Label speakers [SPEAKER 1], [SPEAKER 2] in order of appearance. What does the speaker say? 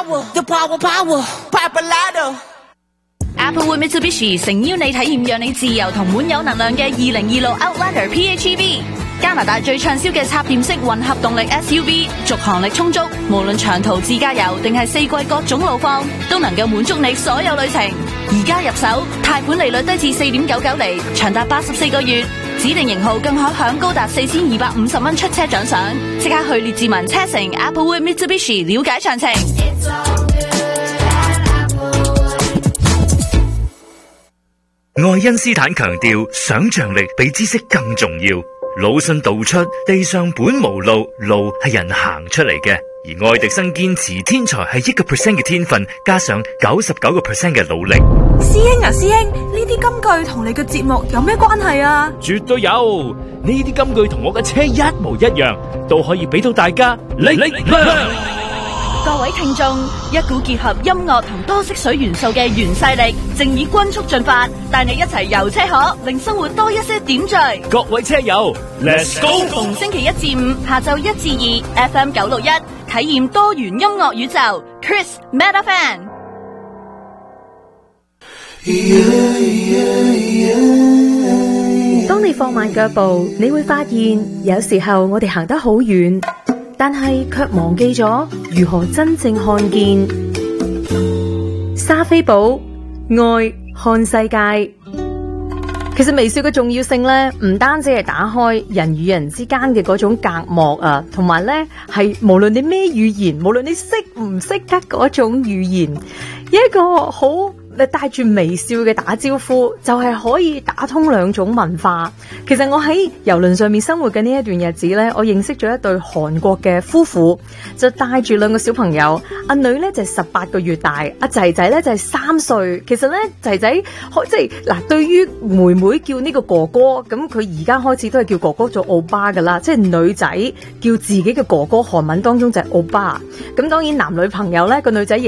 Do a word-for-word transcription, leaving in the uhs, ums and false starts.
[SPEAKER 1] power, the power, power, Papalado。Applewood Mitsubishi 誠邀你體驗讓你自由同滿有能量嘅二零二六 Outlander P H E V， 加拿大最暢銷嘅插電式混合動力 S U V， 續航力充足，無論長途自駕遊定係四季各種路況，都能夠滿足你所有旅程。而家入手，貸款利率低至 四點九九厘，長達八十四個月，指定型號更可享高達四千二百五十蚊出車獎賞。即刻去列治文車城 Applewood Mitsubishi 了解詳情。
[SPEAKER 2] 愛因斯坦強調，想象力比知識更重要。魯迅道出，地上本無路，路係人行出嚟嘅。而愛迪生堅持，天才係一個 percent 嘅天分，加上九十九個 percent 嘅努力。
[SPEAKER 3] 師兄啊，師兄，呢啲金句同你嘅節目有咩關係啊？
[SPEAKER 4] 絕對有，呢啲金句同我嘅車一模一樣，都可以俾到大家力力量。
[SPEAKER 1] 各位聽眾，一股結合音樂同多色水元素嘅原勢力，正以均速進發，帶你一齊遊車河，令生活多一些點綴。
[SPEAKER 4] 各位車友 ，Let's go！
[SPEAKER 1] 逢星期一至五下晝一至二 F M 九六一，體驗多元音樂宇宙 ，Chris Meta Fan。
[SPEAKER 5] 當你放慢腳步，你會發現，有時候我哋行得好遠。但係卻忘記咗如何真正看見。莎菲寶愛看世界。其實微笑嘅重要性咧，唔單止係打開人與人之間嘅嗰種隔膜啊，同埋咧係無論你咩語言，無論你識唔識得嗰種語言，一個好帶住微笑嘅打招呼，就係可以打通兩種文化。其實我喺郵輪上面生活嘅呢一段日子呢，我認識咗一對韓國嘅夫婦，就帶住兩個小朋友，阿女呢就係十八個月大，阿仔仔呢就係三歲。其實呢，仔仔即係嗱，對於妹妹叫呢個哥哥，咁佢而家開始都係叫哥哥做歐巴噶啦，即係女仔叫自己嘅哥哥，韓文當中就係歐巴。咁當然男女朋友呢，個女仔